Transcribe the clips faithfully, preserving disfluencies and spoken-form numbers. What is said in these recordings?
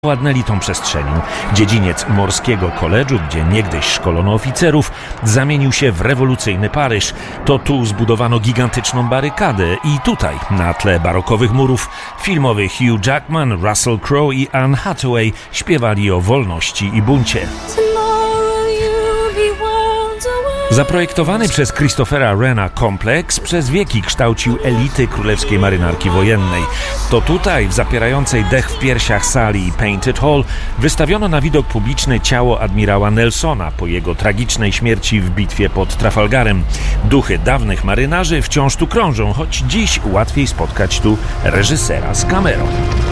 Władnęli tą przestrzenią. Dziedziniec morskiego koledżu, gdzie niegdyś szkolono oficerów, zamienił się w rewolucyjny Paryż. To tu zbudowano gigantyczną barykadę i tutaj, na tle barokowych murów, filmowy Hugh Jackman, Russell Crowe i Anne Hathaway śpiewali o wolności i buncie. Zaprojektowany przez Christophera Wrena kompleks przez wieki kształcił elity królewskiej marynarki wojennej. To tutaj, w zapierającej dech w piersiach sali Painted Hall, wystawiono na widok publiczny ciało admirała Nelsona po jego tragicznej śmierci w bitwie pod Trafalgarem. Duchy dawnych marynarzy wciąż tu krążą, choć dziś łatwiej spotkać tu reżysera z kamerą.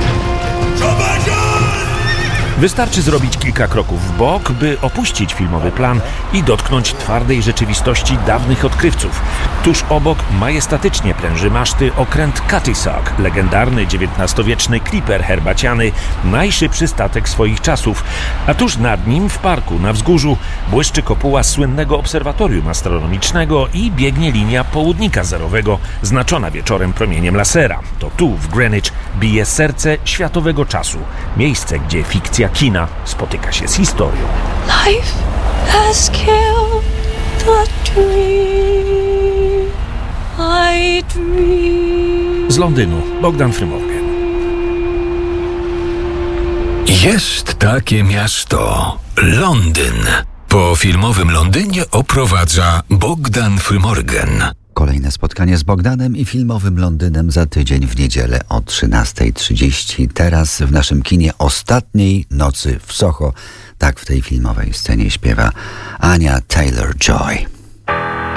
Wystarczy zrobić kilka kroków w bok, by opuścić filmowy plan i dotknąć twardej rzeczywistości dawnych odkrywców. Tuż obok majestatycznie pręży maszty okręt Cutty-Sark, legendarny dziewiętnastowieczny kliper herbaciany, najszybszy statek swoich czasów. A tuż nad nim, w parku na wzgórzu, błyszczy kopuła słynnego obserwatorium astronomicznego i biegnie linia południka zerowego, znaczona wieczorem promieniem lasera. To tu, w Greenwich, bije serce światowego czasu. Miejsce, gdzie fikcja kina spotyka się z historią. Life has killed the dream I dream. Z Londynu Bogdan Frymorgan. Jest takie miasto Londyn. Po filmowym Londynie oprowadza Bogdan Frymorgan. Kolejne spotkanie z Bogdanem i filmowym Londynem za tydzień w niedzielę o trzynasta trzydzieści. Teraz w naszym kinie Ostatniej nocy w Soho. Tak w tej filmowej scenie śpiewa Anya Taylor-Joy.